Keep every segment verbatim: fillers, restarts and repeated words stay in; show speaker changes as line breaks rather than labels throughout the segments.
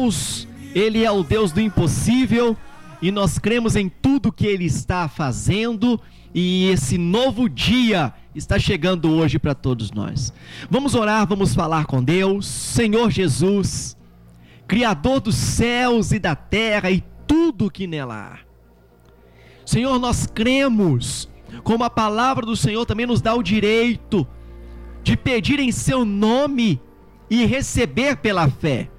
Deus, Ele é o Deus do impossível, e nós cremos em tudo que Ele está fazendo, e esse novo dia está chegando hoje para todos nós. Vamos orar, vamos falar com Deus. Senhor Jesus, Criador dos céus e da terra e tudo que nela há. Senhor, nós cremos, como a palavra do Senhor também nos dá o direito de pedir em seu nome e receber pela fé.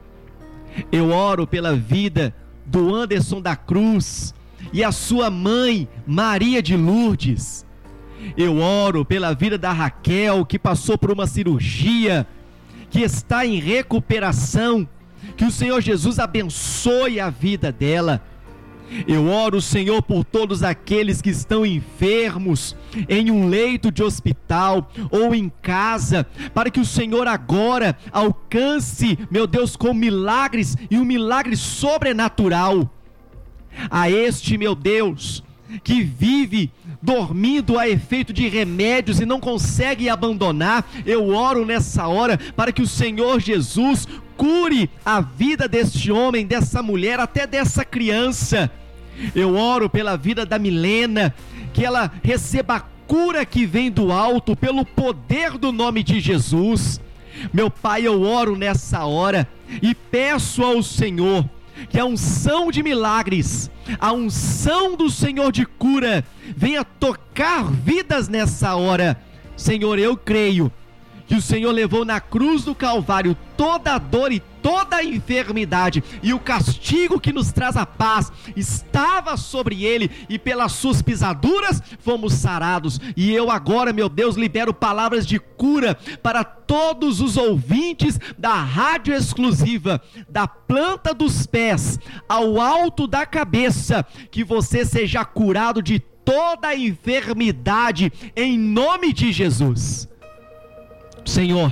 Eu oro pela vida do Anderson da Cruz e a sua mãe Maria de Lourdes. Eu oro pela vida da Raquel, que passou por uma cirurgia, que está em recuperação. Que o Senhor Jesus abençoe a vida dela. Eu oro, Senhor, por todos aqueles que estão enfermos, em um leito de hospital ou em casa, para que o Senhor agora alcance, meu Deus, com milagres e um milagre sobrenatural. A este, meu Deus, que vive dormindo a efeito de remédios e não consegue abandonar, eu oro nessa hora para que o Senhor Jesus cure a vida deste homem, dessa mulher, até dessa criança. Eu oro pela vida da Milena, que ela receba a cura que vem do alto, pelo poder do nome de Jesus. Meu Pai, eu oro nessa hora e peço ao Senhor que a unção de milagres, a unção do Senhor de cura, venha tocar vidas nessa hora. Senhor, eu creio que o Senhor levou na cruz do Calvário toda a dor e toda a enfermidade, e o castigo que nos traz a paz estava sobre ele, e pelas suas pisaduras fomos sarados. E eu agora, meu Deus, libero palavras de cura para todos os ouvintes da Rádio Exclusiva, da planta dos pés ao alto da cabeça, que você seja curado de toda a enfermidade, em nome de Jesus. Senhor,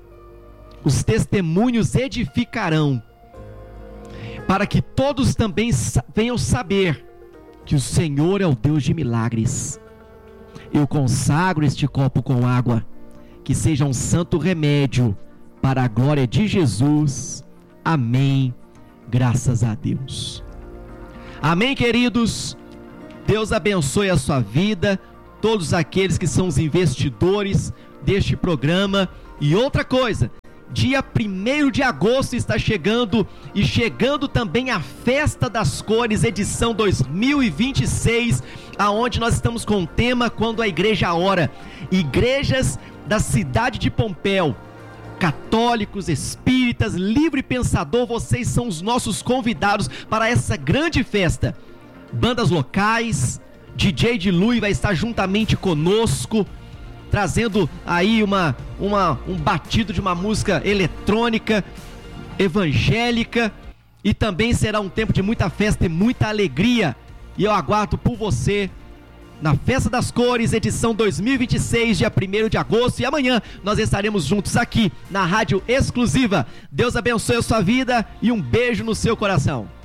os testemunhos edificarão, para que todos também venham saber que o Senhor é o Deus de milagres. Eu consagro este copo com água, que seja um santo remédio para a glória de Jesus. Amém. Graças a Deus. Amém, queridos. Deus abençoe a sua vida, todos aqueles que são os investidores deste programa. E outra coisa, dia primeiro de agosto está chegando, e chegando também a Festa das Cores, edição dois mil e vinte e seis, aonde nós estamos com o tema Quando a Igreja Ora. Igrejas da cidade de Pompéu, católicos, espíritas, livre pensador, vocês são os nossos convidados para essa grande festa. Bandas locais, D J de Lui vai estar juntamente conosco, trazendo aí uma, uma, um batido de uma música eletrônica, evangélica, e também será um tempo de muita festa e muita alegria. E eu aguardo por você na Festa das Cores, edição dois mil e vinte e seis, dia primeiro de agosto, e amanhã nós estaremos juntos aqui na Rádio Exclusiva. Deus abençoe a sua vida e um beijo no seu coração.